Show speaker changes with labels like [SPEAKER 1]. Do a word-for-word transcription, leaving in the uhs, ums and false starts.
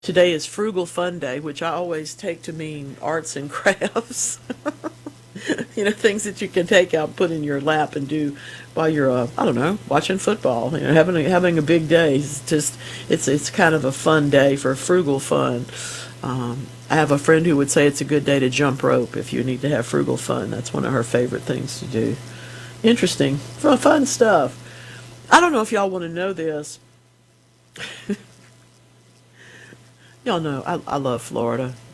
[SPEAKER 1] Today is Frugal Fun Day, which I always take to mean arts and crafts. You know, things that you can take out, put in your lap, and do while you're, uh, I don't know, watching football. You know, having a, having a big day. It's just, it's it's kind of a fun day for frugal fun. Um, I have a friend who would say it's a good day to jump rope if you need to have frugal fun. That's one of her favorite things to do. Interesting, fun, fun stuff. I don't know if y'all want to know this. Y'all know I, I love Florida.